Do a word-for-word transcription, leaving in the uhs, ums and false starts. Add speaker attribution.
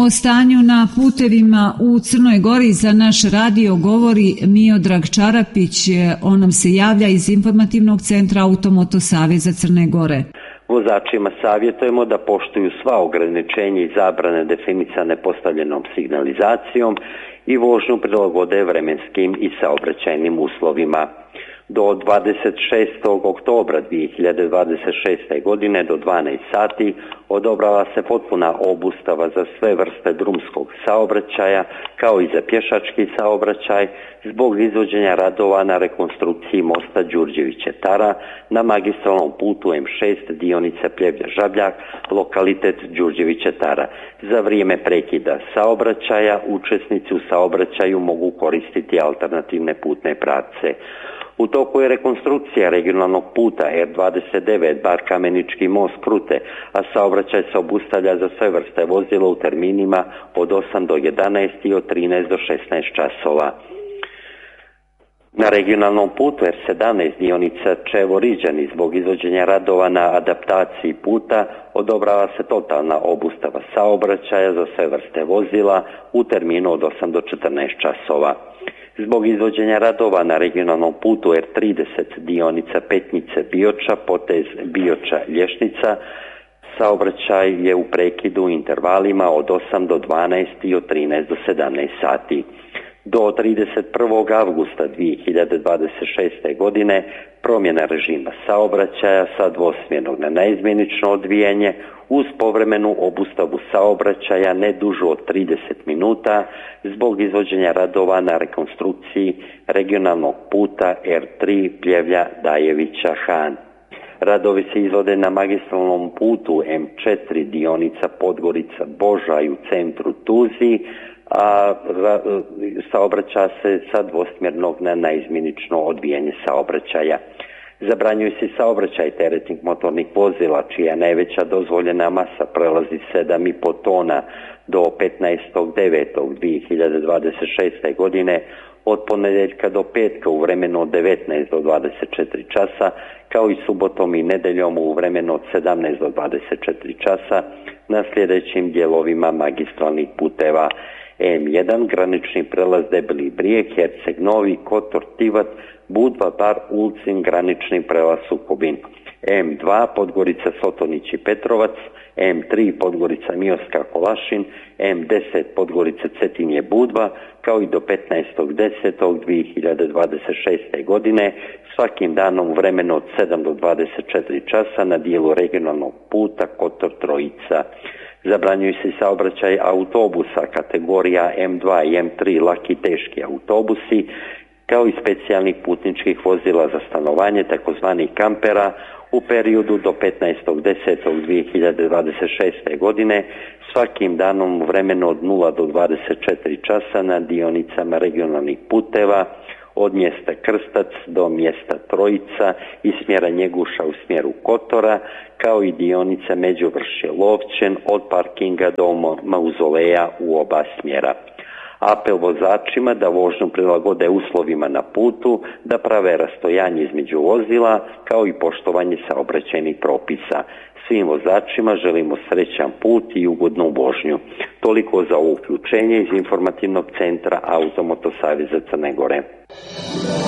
Speaker 1: O stanju na putevima u Crnoj Gori za naš radio govori Miodrag Čarapić. On nam se javlja iz informativnog centra Automoto Saveza Crne Gore.
Speaker 2: Vozačima savjetujemo da poštuju sva ograničenja i zabrane definisane postavljenom signalizacijom i vožnju prilagode vremenskim i saobraćajnim uslovima. Do dvadeset šestog oktobra dvije hiljade dvadeset šeste. godine do dvanaest sati odobrava se potpuna obustava za sve vrste drumskog saobraćaja kao i za pješački saobraćaj zbog izvođenja radova na rekonstrukciji mosta Đurđević-Tara na magistralnom putu em šest dionica Pljevlja-Žabljak, lokalitet Đurđević-Tara. Za vrijeme prekida saobraćaja učesnici u saobraćaju mogu koristiti alternativne putne pravce. U toku je rekonstrukcija regionalnog puta er dvadeset devet Bar Kamenički most Krute, a saobraćaj se obustavlja za sve vrste vozila u terminima od osam do jedanaest i od trinaest do šesnaest časova. Na regionalnom putu er sedamnaest dionica Čevo-Riđani zbog izvođenja radova na adaptaciji puta odobrava se totalna obustava saobraćaja za sve vrste vozila u terminu od osam do četrnaest časova. Zbog izvođenja radova na regionalnom putu er trideset dionica Petnice-Bioča, potez Bioča-Lješnica, saobraćaj je u prekidu u intervalima od osam do dvanaest i od trinaest do sedamnaest sati. Do trideset prvog avgusta dvije hiljade dvadeset šeste. godine promjena režima saobraćaja sa dvosmjernog na naizmjenično odvijanje uz povremenu obustavu saobraćaja ne dužu od trideset minuta zbog izvođenja radova na rekonstrukciji regionalnog puta er tri Pljevlja-Dajevića-Han. Radovi se izvode na magistralnom putu em četiri dionica Podgorica-Božaj u centru Tuziji, a saobraća se sa dvosmjernog na naizmjenično odvijanje saobraćaja. Zabranjuje se saobraćaj teretnih motornih vozila čija najveća dozvoljena masa prelazi sedam i po tona do petnaestog devetog dvije hiljade dvadeset šeste. godine od ponedjeljka do petka u vremenu od devetnaest do dvadeset četiri časa, kao i subotom i nedeljom u vremenu od sedamnaest do dvadeset četiri časa na sljedećim dijelovima magistralnih puteva: em jedan granični prelaz Debeli Brijeg, Herceg Novi, Kotor, Tivat, Budva, Bar, Ulcin, granični prelaz Sukobin; em dva Podgorica, Sotonić i Petrovac; em tri Podgorica, Mioska, Kolašin; em deset Podgorica, Cetinje, Budva, kao i do petnaestog desetog dvije hiljade dvadeset šeste. godine svakim danom u vremenu od sedam do dvadeset četiri časa na dijelu regionalnog puta Kotor Trojica. Zabranjuje se saobraćaj autobusa kategorija em dva i em tri laki teški autobusi, kao i specijalnih putničkih vozila za stanovanje takozvanih kampera u periodu do petnaestog desetog dvije hiljade dvadeset šeste. godine svakim danom u vremenu od nula do dvadeset četiri časa na dionicama regionalnih puteva od mjesta Krstac do mjesta Trojica i smjera Njeguša u smjeru Kotora, kao i dionice Međuvršje-Lovćen od parkinga do mauzoleja u oba smjera. Apel vozačima da vožnju prilagode uslovima na putu, da prave rastojanje između vozila, kao i poštovanje saobraćajnih propisa. Svim vozačima želimo srećan put i ugodnu vožnju. Toliko za ovo uključenje iz informativnog centra Automoto Saveza Crne Gore.